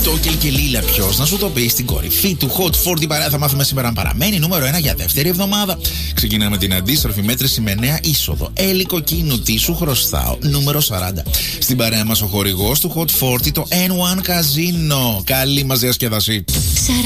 το κελκελίλα. Ποιος να σου το πει, στην κορυφή του Hot 40 παρέα θα μάθουμε σήμερα αν παραμένει νούμερο 1 για δεύτερη εβδομάδα. Ξεκινάμε την αντίστροφη μέτρηση με νέα είσοδο. Έλλη Κοκκίνου, τι σου χρωστάω, νούμερο 40. Στην παρέα μας ο χορηγός του Hot 40, το N1 Casino. Καλή μας διασκέδαση.